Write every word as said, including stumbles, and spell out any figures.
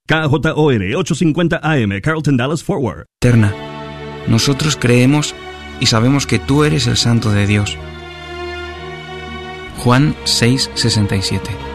K J O R ochocientos cincuenta A M, Carlton, Dallas, Fort Worth. Eterna, nosotros creemos y sabemos que tú eres el Santo de Dios. Juan seis, sesenta y siete.